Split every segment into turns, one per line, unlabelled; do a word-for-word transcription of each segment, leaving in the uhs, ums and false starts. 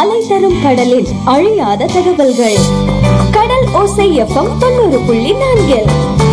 அலை தரும் கடலில் அழியாத தகவல்கள். கடல் ஓசை எஃப்எம் தொண்ணூறு புள்ளி நான்கில்.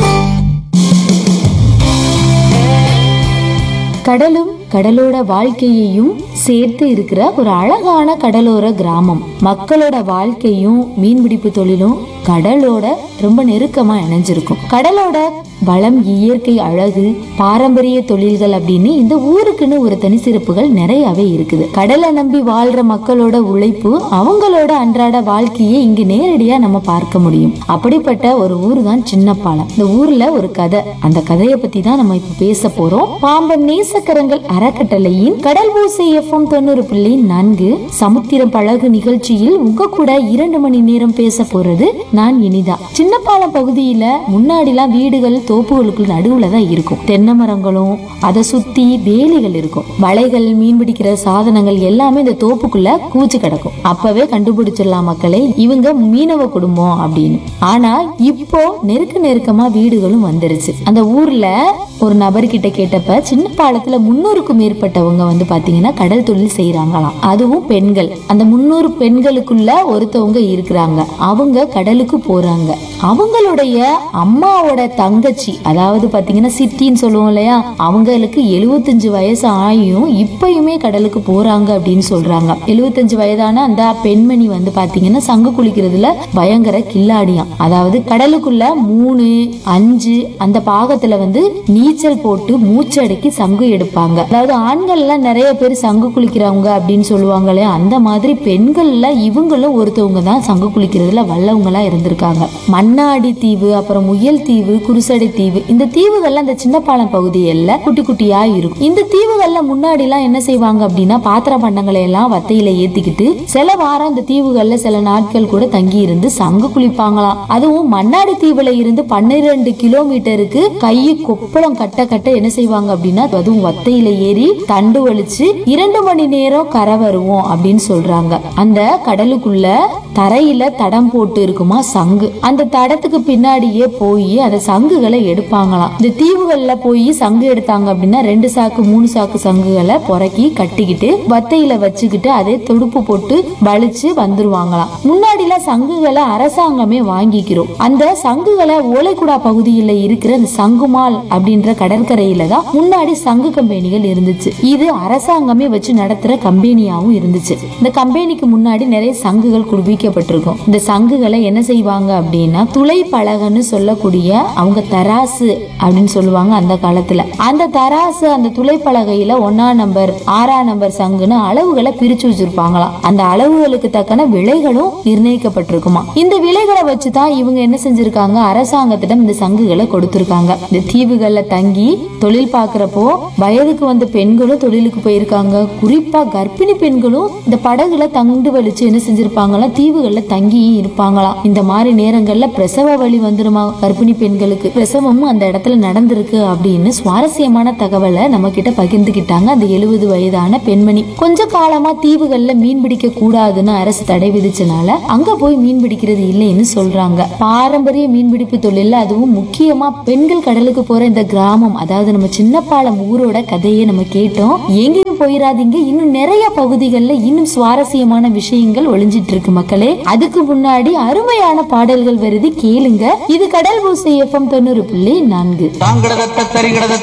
கடலும் கடலோட வாழ்க்கையையும் சேர்த்து இருக்கிற ஒரு அழகான கடலோர கிராமம். மக்களோட வாழ்க்கையும் மீன்பிடிப்பு தொழிலும் கடலோட ரொம்ப நெருக்கமா இணைஞ்சிருக்கும். கடலோட வளம், இயற்கை அழகு, பாரம்பரிய தொழில்கள் அப்படின்னு இந்த ஊருக்குன்னு ஒரு தனி சிறப்புகள் நிறையவே இருக்குது. கடலை நம்பி வாழ்ற மக்களோட உழைப்பு, அவங்களோட அன்றாட வாழ்க்கையை இங்கு நேரடியா நம்ம பார்க்க முடியும். அப்படிப்பட்ட ஒரு ஊர் தான் சின்னப்பாலம். இந்த ஊர்ல ஒரு கதை, அந்த கதையை பத்தி தான் நம்ம இப்ப பேச போறோம். பாம்பன் நேசக்கரங்கள் அறக்கட்டளையின் கடல் ஓசை எஃப்எம் தொண்ணூறு புள்ளி நான்கு சமுத்திரம் பழகு நிகழ்ச்சியில் உங்க கூட இரண்டு மணி நேரம் பேச போறது நான் இனிதா. சின்னப்பாலம் பகுதியில முன்னாடிலாம் வீடுகள் தோப்புகளுக்கு நடுவுல தான் இருக்கும். தென்னை மரங்களும் அதை சுத்தி வேலிகள் இருக்கும். வலைகள், மீன் பிடிக்கிற சாதனங்கள் எல்லாமே இந்த தோப்புக்குள்ள கூச்சு கிடக்கும். அப்பவே கண்டுபிடிச்சிடலாம் மக்களே, இவங்க மீனவ குடும்பம் அப்படின்னு. ஆனா இப்போ நெருக்க நெருக்கமா வீடுகளும் வந்துருச்சு. அந்த ஊர்ல ஒரு நபர்கிட்ட கேட்டப்ப சின்ன பாலத்துல முன்னூறுக்கும் மேற்பட்டவங்க வந்து பாத்தீங்கன்னா கடல் தொழில் செய்யறாங்களாம். அதுவும் பெண்கள். அந்த முன்னூறு பெண்களுக்குள்ள ஒருத்தவங்க இருக்கிறாங்க. அவங்க கடலுக்கு போறாங்க. அவங்களுடைய அம்மாவோட தங்கச்சி, அதாவது பாத்தீங்கன்னா சித்தின்னு சொல்லுவோம் இல்லையா, அவங்களுக்கு எழுபத்தஞ்சு வயசு ஆயும் இப்பயுமே கடலுக்கு போறாங்க அப்படின்னு சொல்றாங்க. எழுபத்தஞ்சு வயதான அந்த பெண்மணி வந்து பாத்தீங்கன்னா சங்கு குளிக்கிறதுல பயங்கர கில்லாடியாம். அதாவது கடலுக்குள்ள மூணு அஞ்சு அந்த பாகத்துல வந்து நீச்சல் போட்டு மூச்சடக்கி சங்கு எடுப்பாங்க. அதாவது ஆண்கள் எல்லாம் நிறைய பேர் சங்கு குளிக்கிறவங்க அப்படின்னு சொல்லுவாங்களே, அந்த மாதிரி பெண்கள்ல இவங்களும் ஒருத்தவங்க தான் சங்கு குளிக்கிறதுல வல்லவங்களா இருந்திருக்காங்க. மண்ணாடி தீவு, அப்புறம் முயல் தீவு, குருசடை தீவு, இந்த தீவுகள்ல அந்த சின்னப்பாலம் பகுதியில குட்டி குட்டியா இருக்கும். இந்த தீவுகள்ல முன்னாடி எல்லாம் என்ன செய்வாங்க அப்படின்னா, பாத்திர பண்டங்களை எல்லாம் வத்தையில ஏத்திக்கிட்டு சில வாரம் இந்த தீவுகள்ல சில நாட்கள் கூட தங்கி இருந்து சங்கு குளிப்பாங்களாம். அதுவும் மண்ணாடி தீவுல இருந்து பன்னிரண்டு கிலோமீட்டருக்கு கையை கொப்பளம் கட்ட கட்ட என்ன செய்வாங்க அப்படின்னா, அதுவும் வத்தையில ஏறி தண்டு வலிச்சு இரண்டு மணி நேரம் கரை வருவோம் அப்படின்னு சொல்றாங்க. அந்த கடலுக்குள்ள தரையில தடம் போட்டு இருக்குமா சங்கு. அந்த தடத்துக்கு பின்னாடியே போய் அந்த சங்குகளை எடுப்பாங்களாம். இந்த தீவுகள்ல போய் சங்கு எடுத்தாங்க அப்படின்னா ரெண்டு சாக்கு மூணு சாக்கு சங்குகளை பொறக்கி கட்டிக்கிட்டு வத்தையில வச்சுக்கிட்டு அதே துடுப்பு போட்டு வலிச்சு வந்துருவாங்களாம். முன்னாடில சங்குகளை அரசாங்கமே வாங்கிக்கிறோம். அந்த சங்குகளை ஓலைக்குடா பகுதியில இருக்கிற அந்த சங்குமால் அப்படின்ற கடற்கரையில தான் முன்னாடி சங்கு கம்பெனிகள் இருந்துச்சு. இது அரசாங்கமே வச்சு நடத்துற கம்பெனியாவும் இருந்துச்சு. இந்த கம்பெனிக்கு முன்னாடி நிறைய சங்குகள் குவிக்கப்பட்டிருக்கும். இந்த சங்குகளை என்ன செய்வாங்க அப்படின்னா துளை பலகன்னு சொல்லக்கூடிய அவங்க தராசு அப்படின்னு சொல்லுவாங்க அந்த காலத்துல. அந்த தராசு அந்த துளை பலகையில ஒன்னா நம்பர் ஆறாம் நம்பர் சங்குன்னு அளவுகளை பிரிச்சு வச்சிருப்பாங்களாம். அந்த அளவுகளுக்கு தக்கன விலைகளும் நிர்ணயிக்கப்பட்டிருக்குமா. இந்த விலைகளை வச்சுதான் இவங்க என்ன செஞ்சிருக்காங்க, அரசாங்கத்திடம் இந்த சங்குகளை கொடுத்திருக்காங்க. இந்த தீவுகள்ல தங்கி தொழில் பாக்குறப்போ வயதுக்கு வந்த பெண்களும் தொழிலுக்கு போயிருக்காங்க. குறிப்பா கர்ப்பிணி பெண்களும் இந்த படகுல தண்டு வலிச்சு என்ன செஞ்சிருப்பாங்களா, தீவுகள்ல தங்கி இருப்பாங்களாம். இந்த மாதிரி நேரங்கள்ல பிரசவ வலி வந்துருமா கர்ப்பிணி பெண்களுக்கு. பிரசவமும் அந்த இடத்துல நடந்திருக்கு அப்படின்னு சுவாரஸ்யமான தகவலை நம்ம கிட்ட பகிர்ந்துகிட்டாங்க அந்த எழுபது வயதான பெண்மணி. கொஞ்ச காலமா தீவுகள்ல மீன் பிடிக்க கூடாதுன்னு அரசு தடை விதிச்சனால அங்க போய் மீன் பிடிக்கிறது இல்லைன்னு சொல்றாங்க. பாரம்பரிய மீன்பிடிப்பு தொழில அதுவும் முக்கியமா பெண்கள் கடலுக்கு போற இந்த கிராமம், அதாவது நம்ம சின்னப்பாலம் ஊரோட கதையை நம்ம கேட்டோம். எங்கேயும் போயிடாதீங்க, இன்னும் நிறைய பகுதிகள்ல இன்னும் சுவாரஸ்யமான விஷயங்கள் ஒளிஞ்சிட்டு இருக்கு மக்களே. அதுக்கு முன்னாடி அருமையான பாடல்கள் வருது, கேளுங்க. இது கடல் ஓசை எஃப்எம் தொண்ணூறு புள்ளி நான்கு.